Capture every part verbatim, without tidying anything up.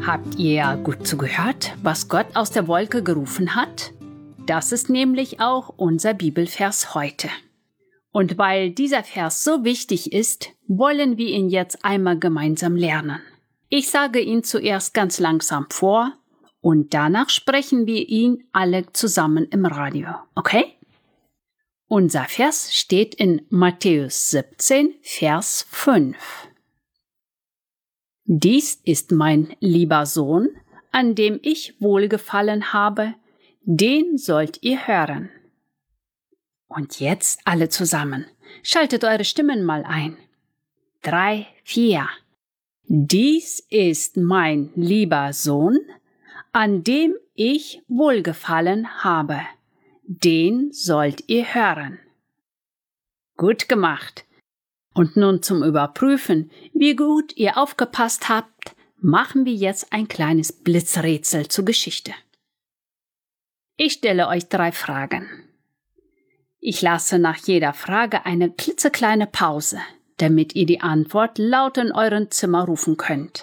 Habt ihr gut zugehört, was Gott aus der Wolke gerufen hat? Das ist nämlich auch unser Bibelvers heute. Und weil dieser Vers so wichtig ist, wollen wir ihn jetzt einmal gemeinsam lernen. Ich sage ihn zuerst ganz langsam vor und danach sprechen wir ihn alle zusammen im Radio, okay? Unser Vers steht in Matthäus siebzehn, Vers fünf. Dies ist mein lieber Sohn, an dem ich wohlgefallen habe, den sollt ihr hören. Und jetzt alle zusammen. Schaltet eure Stimmen mal ein. Drei, vier. Dies ist mein lieber Sohn, an dem ich wohlgefallen habe. Den sollt ihr hören. Gut gemacht. Und nun zum Überprüfen, wie gut ihr aufgepasst habt, machen wir jetzt ein kleines Blitzrätsel zur Geschichte. Ich stelle euch drei Fragen. Ich lasse nach jeder Frage eine klitzekleine Pause, damit ihr die Antwort laut in euren Zimmer rufen könnt.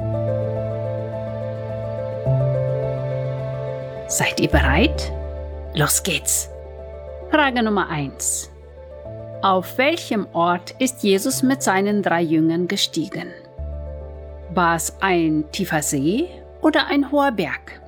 Seid ihr bereit? Los geht's! Frage Nummer eins. Auf welchem Ort ist Jesus mit seinen drei Jüngern gestiegen? War es ein tiefer See oder ein hoher Berg?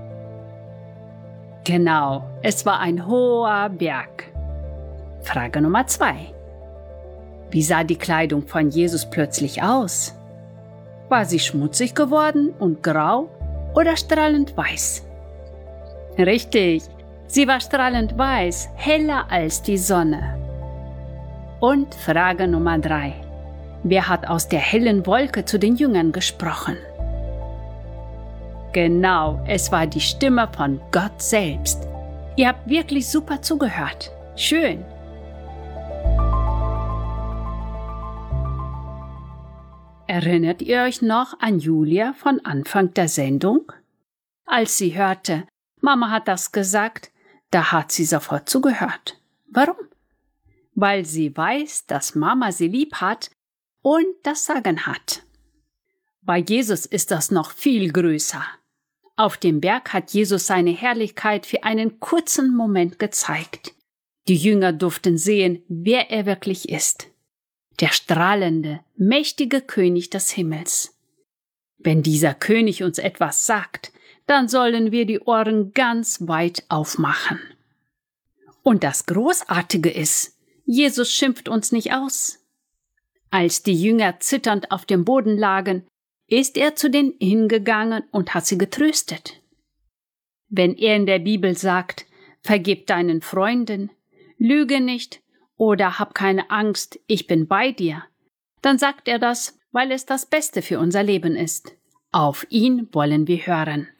Genau, es war ein hoher Berg. Frage Nummer zwei. Wie sah die Kleidung von Jesus plötzlich aus? War sie schmutzig geworden und grau oder strahlend weiß? Richtig, sie war strahlend weiß, heller als die Sonne. Und Frage Nummer drei. Wer hat aus der hellen Wolke zu den Jüngern gesprochen? Genau, es war die Stimme von Gott selbst. Ihr habt wirklich super zugehört. Schön. Erinnert ihr euch noch an Julia von Anfang der Sendung? Als sie hörte, Mama hat das gesagt, da hat sie sofort zugehört. Warum? Weil sie weiß, dass Mama sie lieb hat und das Sagen hat. Bei Jesus ist das noch viel größer. Auf dem Berg hat Jesus seine Herrlichkeit für einen kurzen Moment gezeigt. Die Jünger durften sehen, wer er wirklich ist. Der strahlende, mächtige König des Himmels. Wenn dieser König uns etwas sagt, dann sollen wir die Ohren ganz weit aufmachen. Und das Großartige ist, Jesus schimpft uns nicht aus. Als die Jünger zitternd auf dem Boden lagen, ist er zu denen hingegangen und hat sie getröstet. Wenn er in der Bibel sagt, vergib deinen Freunden, lüge nicht oder hab keine Angst, ich bin bei dir, dann sagt er das, weil es das Beste für unser Leben ist. Auf ihn wollen wir hören.